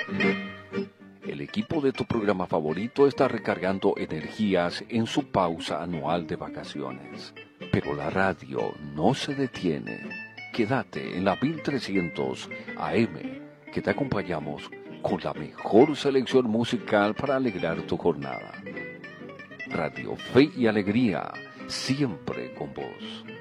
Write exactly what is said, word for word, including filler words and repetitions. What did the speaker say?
El equipo de tu programa favorito está recargando energías en su pausa anual de vacaciones. Pero la radio no se detiene. Quédate en la mil trescientos A M, que te acompañamos con la mejor selección musical para alegrar tu jornada. Radio Fe y Alegría, siempre con vos.